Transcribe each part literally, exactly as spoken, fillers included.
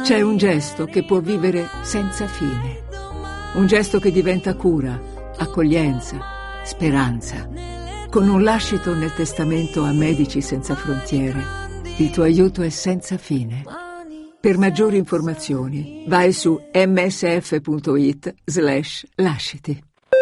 C'è un gesto che può vivere senza fine. Un gesto che diventa cura, accoglienza, speranza. Con un lascito nel testamento a Medici Senza Frontiere, il tuo aiuto è senza fine. Per maggiori informazioni, vai su msf.it slash lasciti.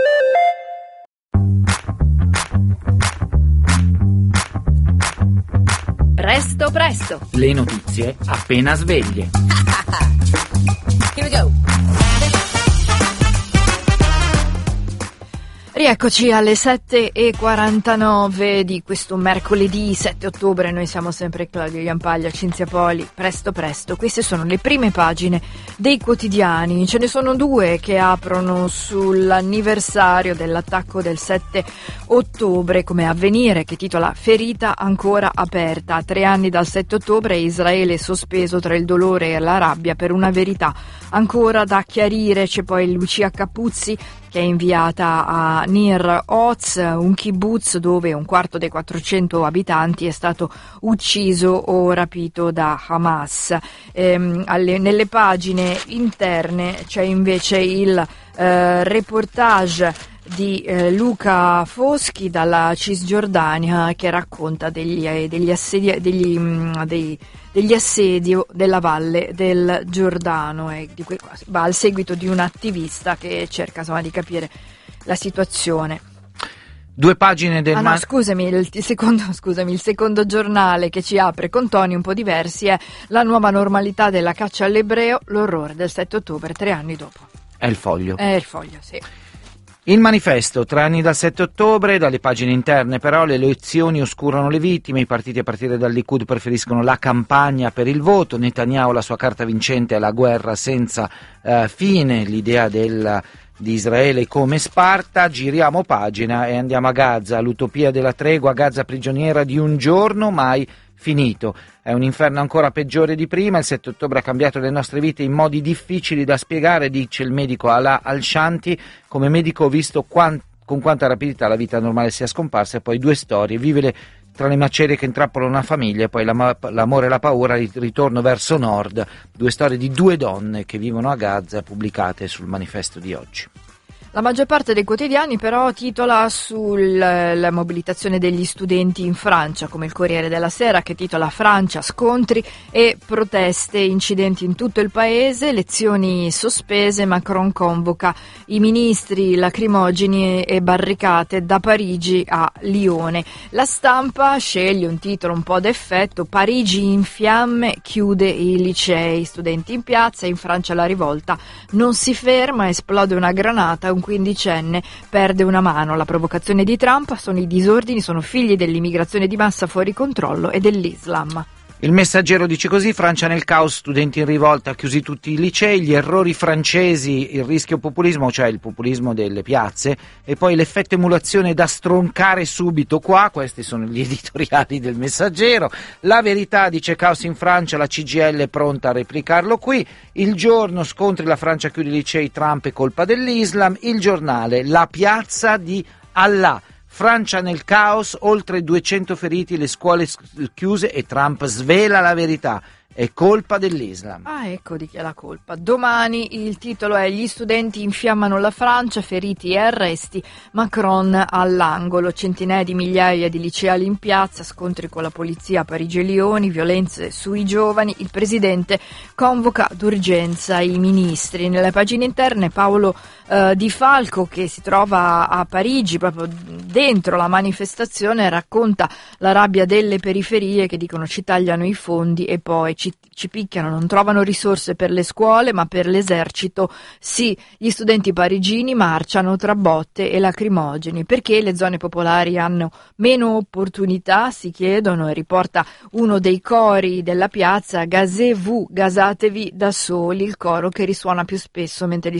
Presto, presto! Le notizie appena sveglie. Here we go! Rieccoci alle sette e quarantanove di questo mercoledì sette ottobre. Noi siamo sempre Claudio Iampaglia, Cinzia Poli. Presto presto, queste sono le prime pagine dei quotidiani. Ce ne sono due che aprono sull'anniversario dell'attacco del sette ottobre, come Avvenire, che titola Ferita ancora aperta. A tre anni dal sette ottobre Israele sospeso tra il dolore e la rabbia per una verità ancora da chiarire. C'è poi Lucia Capuzzi che è inviata a Nir Oz, un kibbutz dove un quarto dei quattrocento abitanti è stato ucciso o rapito da Hamas. Ehm, alle, nelle pagine interne c'è invece il eh, reportage di eh, Luca Foschi dalla Cisgiordania, che racconta degli, eh, degli assedi degli, mh, dei, degli assedio della Valle del Giordano, e di que- va al seguito di un attivista che cerca insomma di capire la situazione. Due pagine del ah no, man- scusami, il, il secondo, scusami, il secondo giornale che ci apre con toni un po' diversi è La nuova normalità della caccia all'ebreo, l'orrore del sette ottobre, tre anni dopo. È il Foglio. È il Foglio, sì. Il Manifesto, tre anni dal sette ottobre, dalle pagine interne però le elezioni oscurano le vittime, i partiti a partire dal Likud preferiscono la campagna per il voto, Netanyahu la sua carta vincente è la guerra senza uh, fine, l'idea del, di Israele come Sparta. Giriamo pagina e andiamo a Gaza, l'utopia della tregua, Gaza prigioniera di un giorno mai finito. È un inferno ancora peggiore di prima, il sette ottobre ha cambiato le nostre vite in modi difficili da spiegare, dice il medico Alaa Al-Shanti. Come medico ho visto quant- con quanta rapidità la vita normale sia scomparsa, e poi due storie, vivere tra le macerie che intrappolano una famiglia e poi l'am- l'amore e la paura, il ritorno verso nord, due storie di due donne che vivono a Gaza, pubblicate sul Manifesto di oggi. La maggior parte dei quotidiani però titola sulla mobilitazione degli studenti in Francia, come il Corriere della Sera che titola Francia, scontri e proteste, incidenti in tutto il paese, lezioni sospese, Macron convoca i ministri, lacrimogeni e barricate da Parigi a Lione. La Stampa sceglie un titolo un po' d'effetto, Parigi in fiamme, chiude i licei, studenti in piazza, in Francia la rivolta non si ferma, esplode una granata, un quindicenne perde una mano. La provocazione di Trump sono i disordini, sono figli dell'immigrazione di massa fuori controllo e dell'Islam. Il Messaggero dice così, Francia nel caos, studenti in rivolta, chiusi tutti i licei, gli errori francesi, il rischio populismo, cioè il populismo delle piazze, e poi l'effetto emulazione da stroncare subito qua, questi sono gli editoriali del Messaggero. La Verità dice caos in Francia, la C G I L è pronta a replicarlo qui. Il Giorno, scontri, la Francia chiude i licei, Trump è colpa dell'Islam. Il Giornale, la piazza di Allah. Francia nel caos, oltre duecento feriti, le scuole chiuse e Trump svela la verità. È colpa dell'Islam. Ah, ecco di chi è la colpa. Domani il titolo è Gli studenti infiammano la Francia, feriti e arresti, Macron all'angolo, centinaia di migliaia di liceali in piazza, scontri con la polizia a Parigi e Lioni, violenze sui giovani, il presidente convoca d'urgenza i ministri. Nelle pagine interne Paolo eh, Di Falco, che si trova a Parigi proprio dentro la manifestazione, racconta la rabbia delle periferie che dicono ci tagliano i fondi e poi Ci, ci picchiano, non trovano risorse per le scuole ma per l'esercito sì. Gli studenti parigini marciano tra botte e lacrimogeni. Perché le zone popolari hanno meno opportunità, si chiedono, e riporta uno dei cori della piazza, Gazez-vous, gasatevi da soli, il coro che risuona più spesso mentre gli